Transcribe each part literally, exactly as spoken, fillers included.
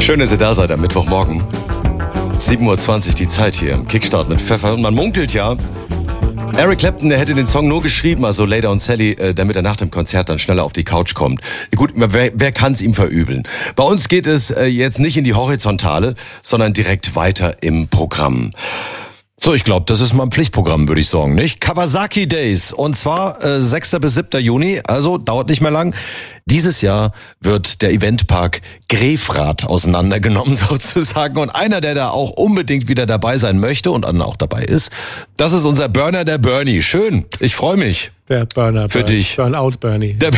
Schön, dass ihr da seid am Mittwochmorgen. sieben Uhr zwanzig die Zeit hier im Kickstart mit Pfeffer. Und man munkelt ja, Eric Clapton, der hätte den Song nur geschrieben, also Lay Down Sally, damit er nach dem Konzert dann schneller auf die Couch kommt. Gut, wer, wer kann es ihm verübeln? Bei uns geht es jetzt nicht in die Horizontale, sondern direkt weiter im Programm. So, ich glaube, das ist mal ein Pflichtprogramm, würde ich sagen, nicht? Kawasaki Days, und zwar äh, sechster bis siebter Juni, also dauert nicht mehr lang. Dieses Jahr wird der Eventpark Grefrath auseinandergenommen sozusagen, und einer, der da auch unbedingt wieder dabei sein möchte und auch dabei ist, das ist unser Burner, der Bernie. Schön, ich freue mich. Der Burner, für Burn, dich. Burnout Bernie. Der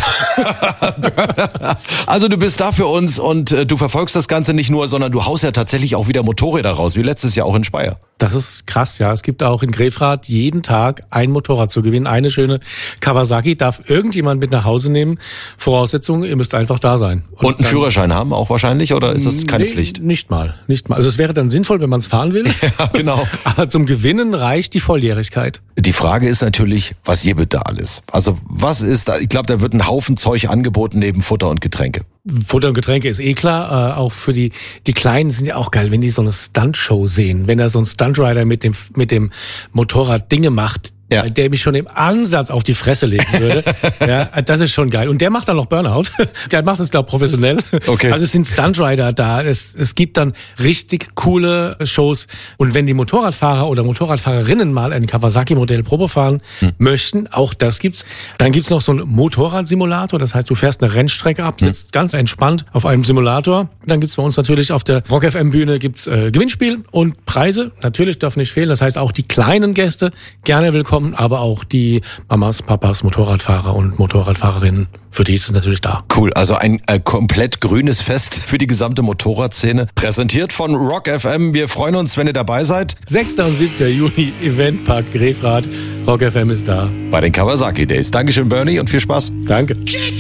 Burner. Also du bist da für uns und äh, du verfolgst das Ganze nicht nur, sondern du haust ja tatsächlich auch wieder Motorräder raus, wie letztes Jahr auch in Speyer. Das ist krass, ja. Es gibt auch in Grefrath jeden Tag ein Motorrad zu gewinnen. Eine schöne Kawasaki darf irgendjemand mit nach Hause nehmen. Voraussetzung, ihr müsst einfach da sein. Und, und einen Führerschein haben auch wahrscheinlich, oder ist das keine nee, Pflicht? Nicht mal, nicht mal. Also es wäre dann sinnvoll, wenn man es fahren will. Ja, genau. Aber zum Gewinnen reicht die Volljährigkeit. Die Frage ist natürlich, was hier bitte alles? Also was ist da? Ich glaube, da wird ein Haufen Zeug angeboten neben Futter und Getränke. Futter und Getränke ist eh klar, äh, auch für die die Kleinen sind ja auch geil, wenn die so eine Stuntshow sehen, wenn da so ein Stuntrider mit dem mit dem Motorrad Dinge macht, ja, der mich schon im Ansatz auf die Fresse legen würde. Ja, das ist schon geil. Und der macht dann noch Burnout. Der macht es, glaube ich, professionell. Okay. Also es sind Stuntrider da. Es, es gibt dann richtig coole Shows. Und wenn die Motorradfahrer oder Motorradfahrerinnen mal ein Kawasaki-Modell Probe fahren hm. möchten, auch das gibt's. Dann gibt's noch so einen Motorradsimulator. Das heißt, du fährst eine Rennstrecke ab, sitzt hm. ganz entspannt auf einem Simulator. Dann gibt's bei uns natürlich auf der Rock F M Bühne gibt's äh, Gewinnspiel und Preise. Natürlich darf nicht fehlen. Das heißt, auch die kleinen Gäste gerne willkommen. Aber auch die Mamas, Papas, Motorradfahrer und Motorradfahrerinnen, für die ist es natürlich da. Cool, also ein äh, komplett grünes Fest für die gesamte Motorradszene. Präsentiert von Rock F M. Wir freuen uns, wenn ihr dabei seid. sechster und siebter Juni, Eventpark Grefrath. Rock F M ist da. Bei den Kawasaki Days. Dankeschön, Bernie, und viel Spaß. Danke.